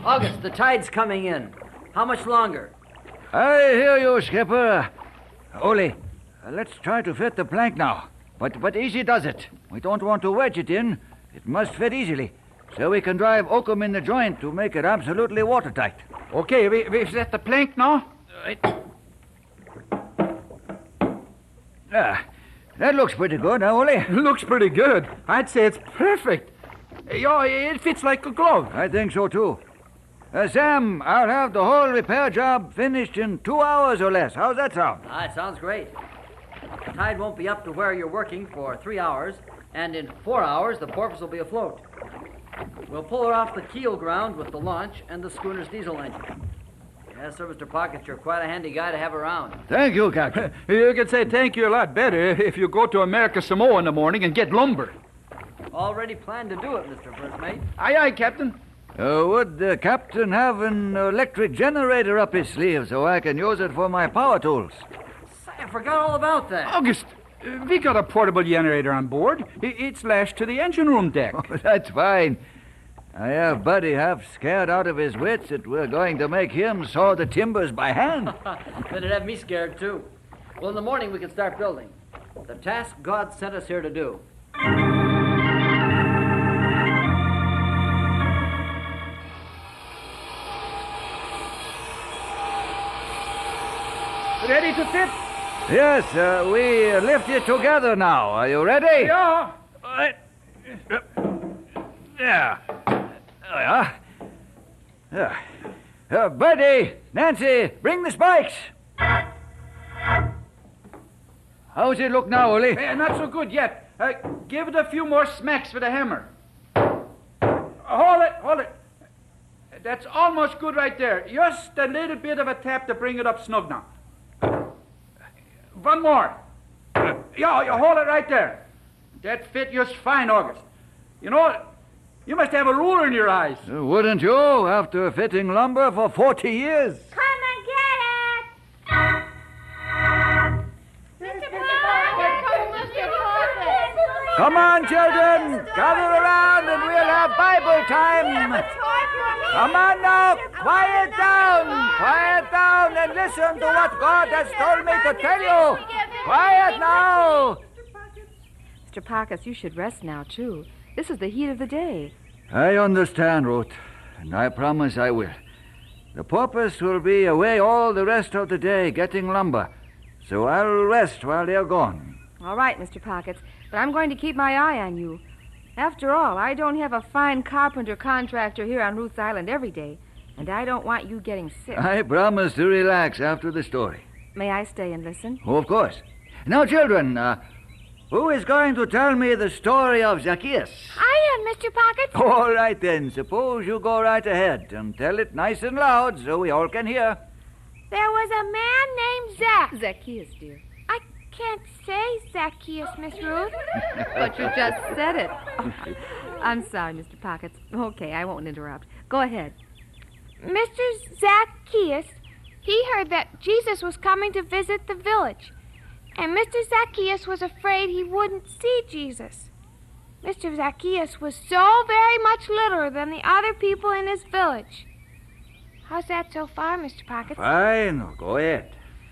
August, the tide's coming in. How much longer? I hear you, Skipper. Ole, let's try to fit the plank now. But easy does it. We don't want to wedge it in. It must fit easily. So we can drive oakum in the joint to make it absolutely watertight. Okay, we set the plank now. Right. That looks pretty good, huh, Ole? Looks pretty good. I'd say it's perfect. Yeah, it fits like a glove. I think so, too. Sam, I'll have the whole repair job finished in 2 hours or less. How's that sound? It sounds great. The tide won't be up to where you're working for 3 hours, and in 4 hours, the Porpoise will be afloat. We'll pull her off the keel ground with the launch and the schooner's diesel engine. Yes, sir, Mr. Pocket, you're quite a handy guy to have around. Thank you, Captain. You can say thank you a lot better if you go to America Samoa in the morning and get lumber. Already planned to do it, Mr. First Mate. Aye, aye, Captain. Would the captain have an electric generator up his sleeve so I can use it for my power tools? Say, I forgot all about that. August, we got a portable generator on board. It's lashed to the engine room deck. Oh, that's fine. I have Buddy half scared out of his wits that we're going to make him saw the timbers by hand. Then it'd have me scared, too. Well, in the morning we can start building. The task God sent us here to do. Ready to fit? Yes, we lift it together now. Are you ready? Yeah. Yeah. Buddy, Nancy, bring the spikes. How's it look now, Ole? Not so good yet. Give it a few more smacks with a hammer. Hold it. That's almost good right there. Just a little bit of a tap to bring it up snug now. One more. Yeah, you hold it right there. That fit just fine, August. You know, you must have a ruler in your eyes. Wouldn't you, after fitting lumber for 40 years? Come and get it! Mr. Pocket! Come on, children. Gather around and we'll have Bible time. Come on now. Quiet down and listen to what God has told me to tell you. Quiet now. Mr. Pockets, you should rest now, too. This is the heat of the day. I understand, Ruth, and I promise I will. The Porpoise will be away all the rest of the day getting lumber, so I'll rest while they're gone. All right, Mr. Pockets, but I'm going to keep my eye on you. After all, I don't have a fine carpenter contractor here on Ruth's Island every day, and I don't want you getting sick. I promise to relax after the story. May I stay and listen? Oh, of course. Now, children, who is going to tell me the story of Zacchaeus? I am, Mr. Pocket. All right, then. Suppose you go right ahead and tell it nice and loud so we all can hear. There was a man named Zacchaeus, dear. I can't say Zacchaeus, Miss Ruth. But you just said it. I'm sorry, Mr. Pockets. Okay, I won't interrupt. Go ahead. Mr. Zacchaeus, he heard that Jesus was coming to visit the village. And Mr. Zacchaeus was afraid he wouldn't see Jesus. Mr. Zacchaeus was so very much littler than the other people in his village. How's that so far, Mr. Pockets? Fine. Go ahead.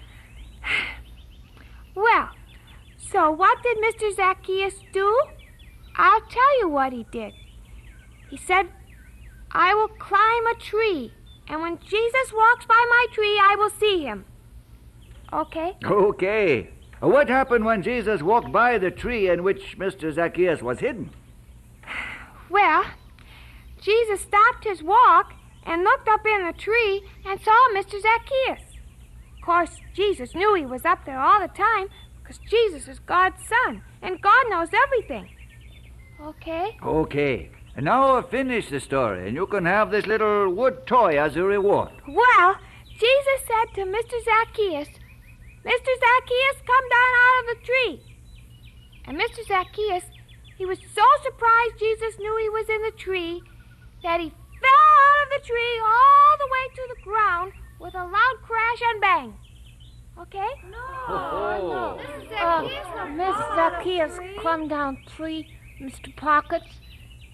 Well, so what did Mr. Zacchaeus do? I'll tell you what he did. He said, I will climb a tree, and when Jesus walks by my tree, I will see him. Okay? Okay. What happened when Jesus walked by the tree in which Mr. Zacchaeus was hidden? Well, Jesus stopped his walk and looked up in the tree and saw Mr. Zacchaeus. Of course, Jesus knew he was up there all the time because Jesus is God's son, and God knows everything. Okay? Okay. And now finish the story, and you can have this little wood toy as a reward. Well, Jesus said to Mr. Zacchaeus, Mr. Zacchaeus, come down out of the tree. And Mr. Zacchaeus, he was so surprised Jesus knew he was in the tree that he fell out of the tree all the way to the ground with a loud crash and bang. Okay? No. Mr. Zacchaeus, come down tree, Mr. Pockets.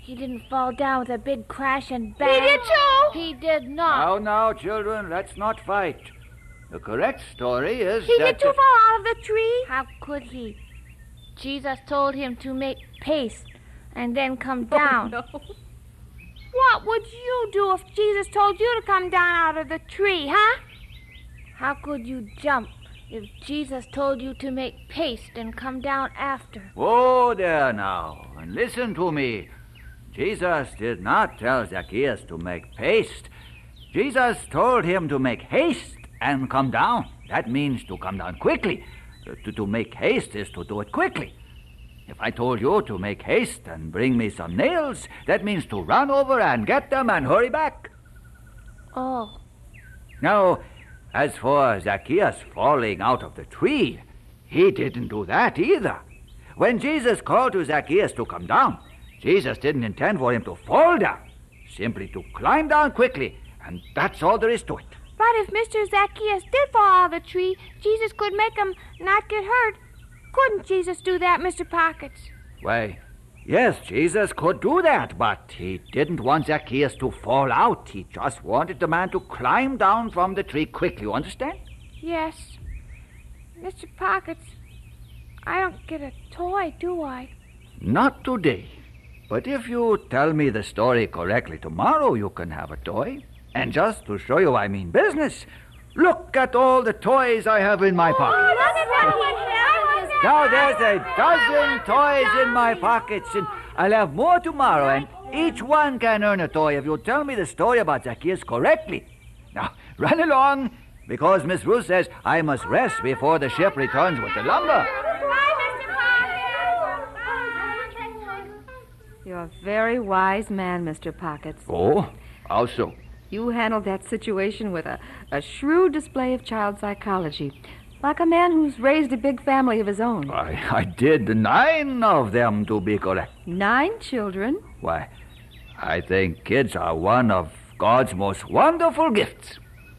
He didn't fall down with a big crash and bang. He did too. He did not. Now, children, let's not fight. The correct story is He that... did too fall out of the tree. How could he? Jesus told him to make paste and then come down. Oh, no. What would you do if Jesus told you to come down out of the tree, huh? How could you jump if Jesus told you to make paste and come down after? Whoa there now, and listen to me. Jesus did not tell Zacchaeus to make paste. Jesus told him to make haste and come down. That means to come down quickly. To make haste is to do it quickly. If I told you to make haste and bring me some nails, that means to run over and get them and hurry back. Oh. Now, as for Zacchaeus falling out of the tree, he didn't do that either. When Jesus called to Zacchaeus to come down, Jesus didn't intend for him to fall down, simply to climb down quickly, and that's all there is to it. But if Mr. Zacchaeus did fall out of the tree, Jesus could make him not get hurt. Couldn't Jesus do that, Mr. Pockets? Why, yes, Jesus could do that, but he didn't want Zacchaeus to fall out. He just wanted the man to climb down from the tree quickly, you understand? Yes. Mr. Pockets, I don't get a toy, do I? Not today. But if you tell me the story correctly tomorrow, you can have a toy. And just to show you I mean business, look at all the toys I have in my pocket. Now there's a dozen toys in my pockets, and I'll have more tomorrow, and each one can earn a toy if you tell me the story about Zacchaeus correctly. Now, run along, because Miss Ruth says I must rest before the ship returns with the lumber. You're a very wise man, Mr. Pockets. Oh, how so? You handled that situation with a shrewd display of child psychology, like a man who's raised a big family of his own. I did 9 of them, to be correct. 9 children? Why, I think kids are one of God's most wonderful gifts.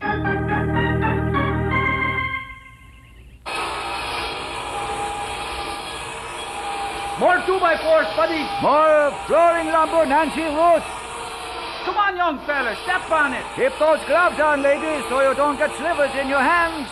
More 2x4s, buddy. More flooring lumber, Nancy Ruth. Come on, young fella, step on it. Keep those gloves on, ladies, so you don't get slivers in your hands.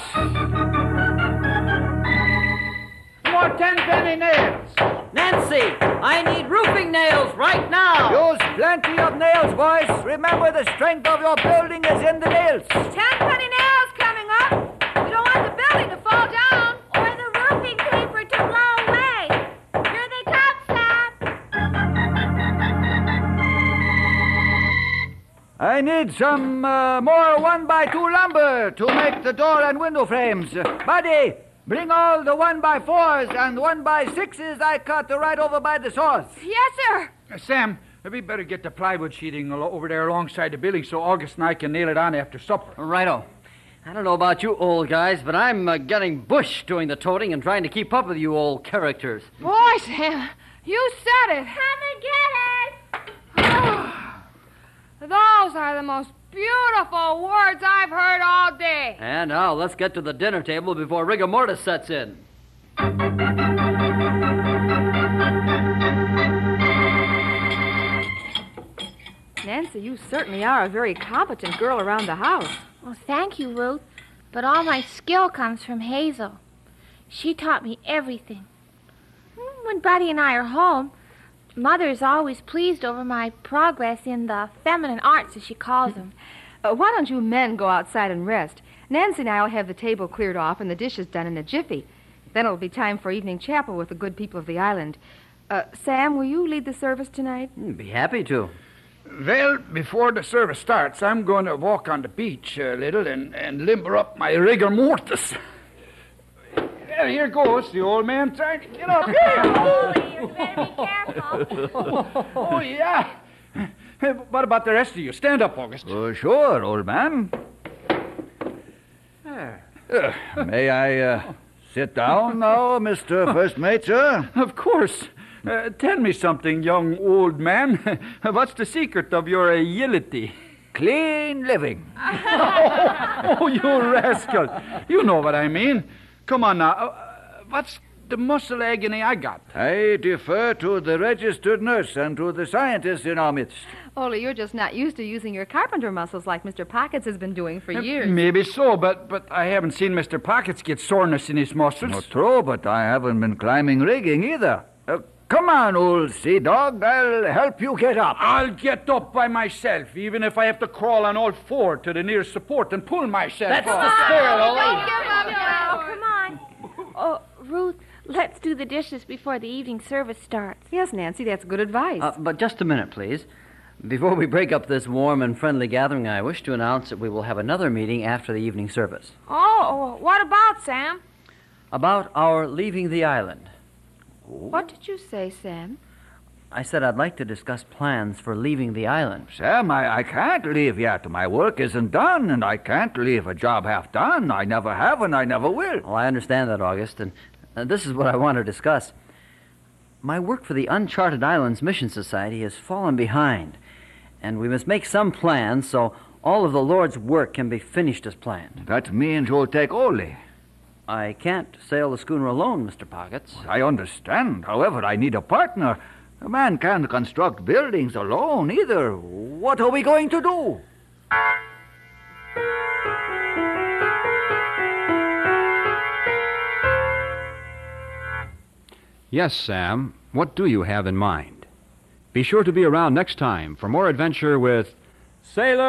More 10-penny nails. Nancy, I need roofing nails right now. Use plenty of nails, boys. Remember, the strength of your building is in the nails. 10-penny nails coming up. We don't want the building to fall down. Or the roofing paper to blow away. Here they come, Sam. I need some more 1x2 lumber to make the door and window frames. Buddy, bring all the 1x4s and 1x6s I cut right over by the saws. Yes, sir. Sam, we better get the plywood sheeting over there alongside the building so August and I can nail it on after supper. Righto. I don't know about you old guys, but I'm getting bush doing the toting and trying to keep up with you old characters. Boy, Sam, you said it. Come and get it. Those are the most beautiful words I've heard all day. And now let's get to the dinner table before rigor mortis sets in. Nancy, you certainly are a very competent girl around the house. Well, thank you, Ruth. But all my skill comes from Hazel. She taught me everything. When Buddy and I are home, Mother is always pleased over my progress in the feminine arts, as she calls them. Why don't you men go outside and rest? Nancy and I will have the table cleared off and the dishes done in a jiffy. Then it'll be time for evening chapel with the good people of the island. Sam, will you lead the service tonight? Be happy to. Well, before the service starts, I'm going to walk on the beach a little and limber up my rigor mortis. Well, here goes the old man trying to get up. Holy, you better be careful. Oh, yeah. Hey, what about the rest of you? Stand up, August. Sure, old man. May I sit down now, Mr. First Mate, sir? Of course. Tell me something, young old man. What's the secret of your agility? Clean living. Oh, you rascal. You know what I mean. Come on now. What's the muscle agony I got. I defer to the registered nurse and to the scientist in our midst. Ole, you're just not used to using your carpenter muscles like Mr. Pockets has been doing for years. Maybe so, but I haven't seen Mr. Pockets get soreness in his muscles. Not true, but I haven't been climbing rigging either. Come on, old sea dog. I'll help you get up. I'll get up by myself, even if I have to crawl on all four to the nearest support and pull myself That's up. the spirit, Ole. Don't give up now. Come on. Oh, Ruth, let's do the dishes before the evening service starts. Yes, Nancy, that's good advice. But just a minute, please. Before we break up this warm and friendly gathering, I wish to announce that we will have another meeting after the evening service. Oh, what about, Sam? About our leaving the island. What did you say, Sam? I said I'd like to discuss plans for leaving the island. Sam, I can't leave yet. My work isn't done, and I can't leave a job half done. I never have, and I never will. Oh, I understand that, August, and this is what I want to discuss. My work for the Uncharted Islands Mission Society has fallen behind, and we must make some plans so all of the Lord's work can be finished as planned. That means you'll take Ole. I can't sail the schooner alone, Mr. Pockets. I understand. However, I need a partner. A man can't construct buildings alone either. What are we going to do? Yes, Sam. What do you have in mind? Be sure to be around next time for more adventure with Sailor